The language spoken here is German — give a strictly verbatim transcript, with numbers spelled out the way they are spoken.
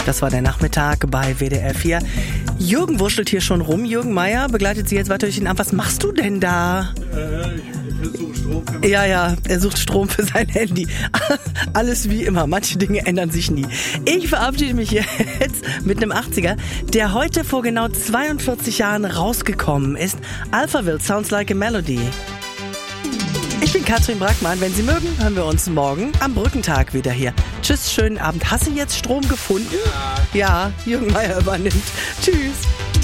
Das war der Nachmittag bei W D R vier. Jürgen wurschtelt hier schon rum. Jürgen Meier begleitet Sie jetzt weiter durch den Abend. Was machst du denn da? Äh, ich versuche Strom für mein Ja, ja, er sucht Strom für sein Handy. Alles wie immer. Manche Dinge ändern sich nie. Ich verabschiede mich jetzt mit einem achtziger, der heute vor genau zweiundvierzig Jahren rausgekommen ist. Alphaville, Sounds Like a Melody. Ich bin Katrin Brackmann. Wenn Sie mögen, hören wir uns morgen am Brückentag wieder hier. Tschüss, schönen Abend. Hast du jetzt Strom gefunden? Ja. Ja, Jürgen Meier übernimmt. Tschüss.